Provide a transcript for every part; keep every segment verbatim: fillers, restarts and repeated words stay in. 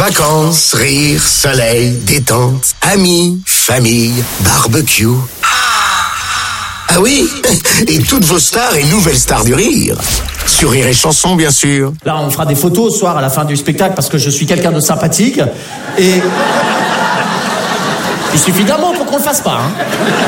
Vacances, rire, soleil, détente, amis, famille, barbecue. Ah oui, et toutes vos stars et nouvelles stars du rire. Sur Rire et Chanson, bien sûr. Là, on fera des photos ce soir à la fin du spectacle parce que je suis quelqu'un de sympathique. Et il suffit d'un mot pour qu'on le fasse pas. Hein.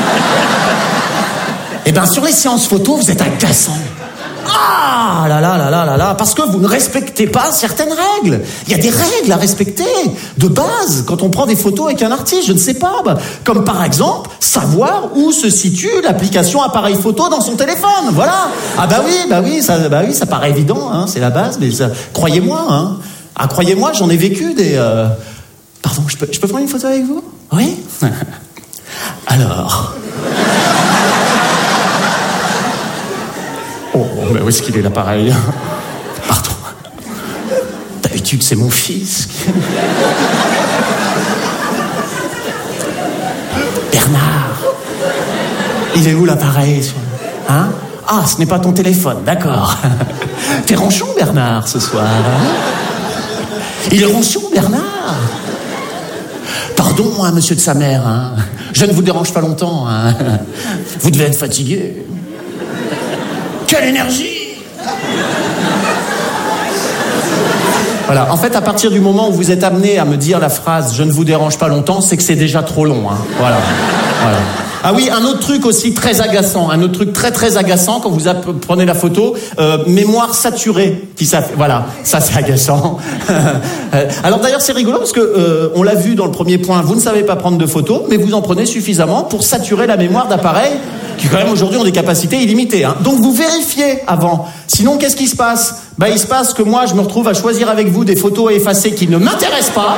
Et bien, sur les séances photos, vous êtes agaçants. Ah là là là là là là, parce que vous ne respectez pas certaines règles. Il y a des règles à respecter, de base, quand on prend des photos avec un artiste, je ne sais pas. Bah, comme par exemple, savoir où se situe l'application appareil photo dans son téléphone, voilà. Ah bah oui, bah oui, ça, bah oui, ça paraît évident, hein, c'est la base, mais ça, croyez-moi, hein. Ah, croyez-moi, j'en ai vécu des... Euh... Pardon, je peux, je peux prendre une photo avec vous ? Oui. Alors... Oh, mais où est-ce qu'il est l'appareil ? Pardon. D'habitude, c'est mon fils. Bernard. Il est où l'appareil ? Hein ? Ah, ce n'est pas ton téléphone, d'accord. T'es ronchon, Bernard, ce soir. Hein ? Il est ronchon, Bernard. Pardon, moi, monsieur de sa mère. Hein. Je ne vous dérange pas longtemps. Hein. Vous devez être fatigué. Quelle énergie! Voilà, en fait, à partir du moment où vous êtes amené à me dire la phrase « je ne vous dérange pas longtemps », c'est que c'est déjà trop long. Hein. Voilà. Voilà. Ah oui, un autre truc aussi très agaçant, un autre truc très très agaçant quand vous app- prenez la photo, euh, mémoire saturée, qui ça, voilà, ça c'est agaçant. Alors d'ailleurs c'est rigolo parce que euh, on l'a vu dans le premier point, vous ne savez pas prendre de photos, mais vous en prenez suffisamment pour saturer la mémoire d'appareils qui quand même aujourd'hui ont des capacités illimitées. Hein. Donc vous vérifiez avant. Sinon qu'est-ce qui se passe ? Bah il se passe que moi je me retrouve à choisir avec vous des photos à effacer qui ne m'intéressent pas.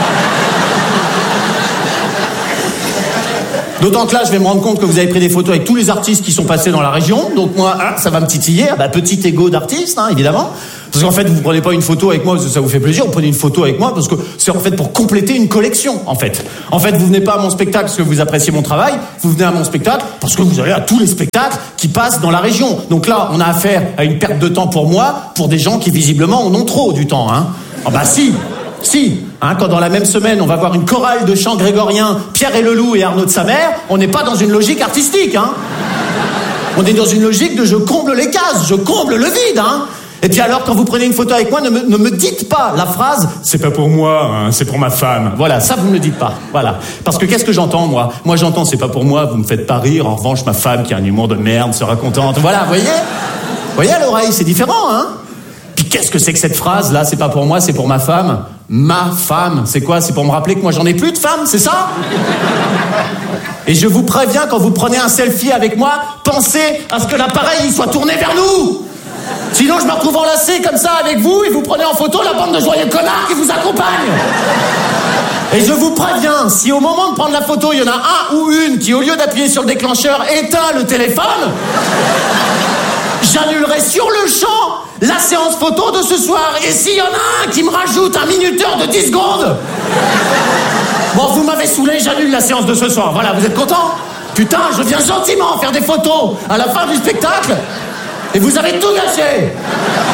D'autant que là, je vais me rendre compte que vous avez pris des photos avec tous les artistes qui sont passés dans la région. Donc moi, hein, ça va me titiller. Ah bah, petit ego d'artiste, hein, évidemment. Parce qu'en fait, vous ne prenez pas une photo avec moi parce que ça vous fait plaisir. Vous prenez une photo avec moi parce que c'est en fait pour compléter une collection, en fait. En fait, vous venez pas à mon spectacle parce que vous appréciez mon travail. Vous venez à mon spectacle parce que vous allez à tous les spectacles qui passent dans la région. Donc là, on a affaire à une perte de temps pour moi, pour des gens qui visiblement en ont trop du temps. Hein. Ah bah si Si, hein, quand dans la même semaine, on va voir une chorale de chants grégoriens, Pierre et le Loup et Arnaud de sa mère, on n'est pas dans une logique artistique. Hein. On est dans une logique de je comble les cases, je comble le vide. Hein. Et puis alors, quand vous prenez une photo avec moi, ne me, ne me dites pas la phrase « c'est pas pour moi, hein, c'est pour ma femme ». Voilà, ça vous ne me dites pas. Voilà. Parce que qu'est-ce que j'entends, moi ? Moi, j'entends « c'est pas pour moi, vous me faites pas rire, en revanche, ma femme qui a un humour de merde sera contente ». Voilà, vous voyez ? Vous voyez à l'oreille, c'est différent, hein ? Puis qu'est-ce que c'est que cette phrase là ? C'est pas pour moi, c'est pour ma femme. Ma femme, c'est quoi ? C'est pour me rappeler que moi j'en ai plus de femme, c'est ça ? Et je vous préviens, quand vous prenez un selfie avec moi, pensez à ce que l'appareil il soit tourné vers nous. Sinon je me retrouve enlacé comme ça avec vous et vous prenez en photo la bande de joyeux connards qui vous accompagne. Et je vous préviens, si au moment de prendre la photo, il y en a un ou une qui, au lieu d'appuyer sur le déclencheur, éteint le téléphone, j'annulerai sur le champ la séance photo de ce soir. Et s'il y en a un qui me rajoute un minuteur de dix secondes, bon, vous m'avez saoulé, j'annule la séance de ce soir. Voilà, vous êtes contents ? Putain, je viens gentiment faire des photos à la fin du spectacle et vous avez tout gâché.